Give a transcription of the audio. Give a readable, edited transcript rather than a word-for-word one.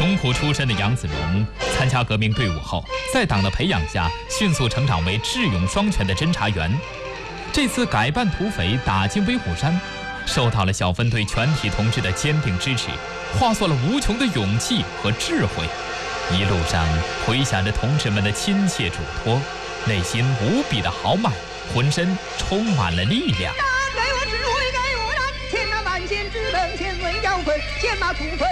穷苦出身的杨子荣参加革命队伍后，在党的培养下，迅速成长为智勇双全的侦查员。这次改办土匪，打进威虎山，受到了小分队全体同志的坚定支持，化作了无穷的勇气和智慧。一路上回响着同志们的亲切嘱托，内心无比的豪迈，浑身充满了力量。 给我指挥，给我来，千马万险只等千岁要分，牵马土匪